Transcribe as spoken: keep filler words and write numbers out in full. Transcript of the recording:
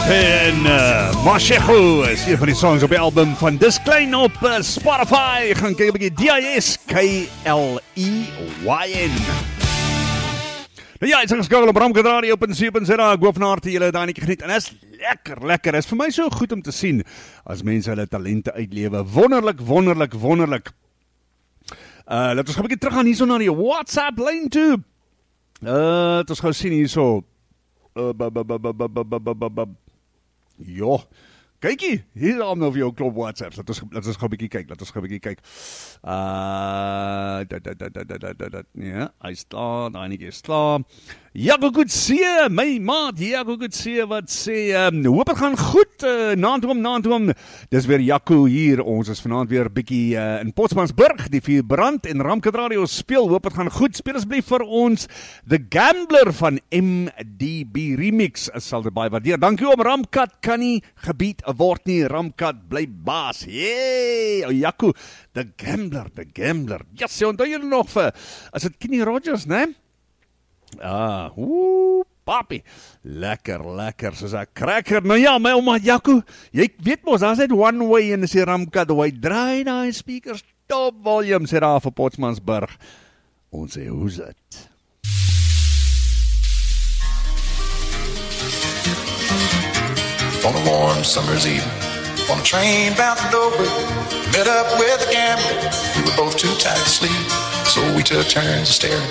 En uh, Mashego is een van die songs op die album van Dis Klein op uh, Spotify. Gaan kyk 'n bietjie D I S K L E Y N. Nou ja, ek is geskakel op Ramkat Radio op en seven zero. Ek hoop van harte julle daar net geniet. En dit is lekker, lekker. Dit is vir my so goed om te sien as mense hulle talente uitlewe. Wonderlik, wonderlik, wonderlik. Uh, laat ons gaan 'n bietjie terug gaan hierso na die WhatsApp lyn toe. Uh, het ons gou sien hierso. Uh, ba, ba, ba, ba, ba, ba, ba, ba, ba. Ja, kykie, hier is al nou vir jou klop WhatsApps, laat ons, laat ons gauw bykie kyk, laat ons gauw bykie kyk. Uh, dat, dat, dat, dat, dat, dat, dat, ja, hy is klaar, daar nie is klaar. Jaco Goetsie, my maat, Jaco Goetsie, wat sê, um, hoop het gaan goed, uh, naantoom, naantoom, dis weer Jaco hier, ons is vanavond weer bykie uh, in Potsmansburg, die vier brand en Ramkat Radio speel, hoop het gaan goed, speel asblief vir ons, The Gambler van M D B Remix, is sal dit baie waardeer, dankie om Ramkat kan nie gebied word nie, Ramkat bly baas, yay, oh Jaco, The Gambler, The Gambler, ja, sê, onthou jy nog vir, is het Kenny Rogers, ne? Ah, oeh, papi, lekker, lekker, soos een cracker, nou ja, my oma Jaco, jy weet mos, daar is het one way en is die Ramkat way, draai die speakers, top volume, sê daar vir Potsmansburg, ons sê, hoe's het? On a warm summer's evening, on a train bound for Dover, met up with a gambler. We were both too tired to sleep, so we took turns staring